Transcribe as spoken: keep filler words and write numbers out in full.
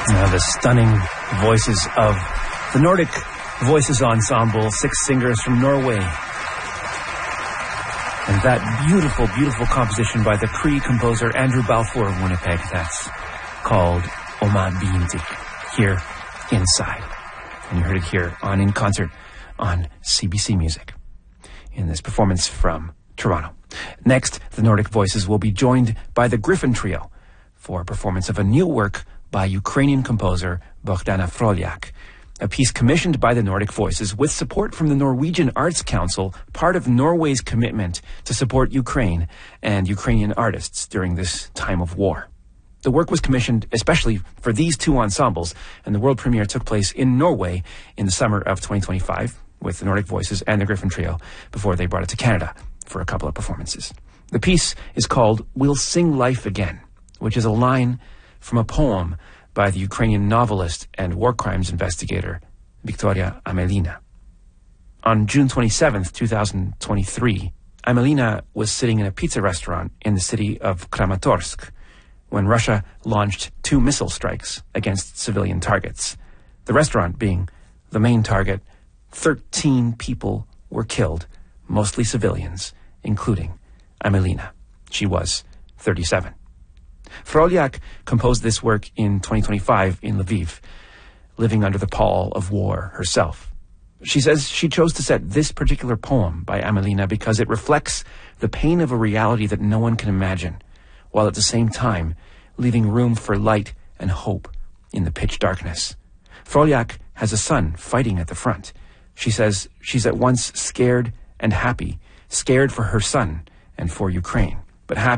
Now the stunning voices of the Nordic Voices Ensemble, six singers from Norway. And that beautiful, beautiful composition by the Cree composer Andrew Balfour of Winnipeg, that's called Oma Biinti, here inside. And you heard it here on In Concert on C B C Music in this performance from Toronto. Next, the Nordic Voices will be joined by the Griffin Trio for a performance of a new work by Ukrainian composer Bohdana Froliak, a piece commissioned by the Nordic Voices with support from the Norwegian Arts Council, part of Norway's commitment to support Ukraine and Ukrainian artists during this time of war. The work was commissioned especially for these two ensembles, and the world premiere took place in Norway in the summer of twenty twenty-five with the Nordic Voices and the Griffin Trio before they brought it to Canada for a couple of performances. The piece is called We'll Sing Life Again, which is a line from a poem by the Ukrainian novelist and war crimes investigator Victoria Amelina. On June twenty-seventh, twenty twenty-three, Amelina was sitting in a pizza restaurant in the city of Kramatorsk when Russia launched two missile strikes against civilian targets. The restaurant being the main target, thirteen people were killed, mostly civilians, including Amelina. She was thirty-seven. Froliak composed this work in twenty twenty-five in Lviv, living under the pall of war herself. She says she chose to set this particular poem by Amelina because it reflects the pain of a reality that no one can imagine, while at the same time leaving room for light and hope in the pitch darkness. Froliak has a son fighting at the front. She says she's at once scared and happy, scared for her son and for Ukraine, but happy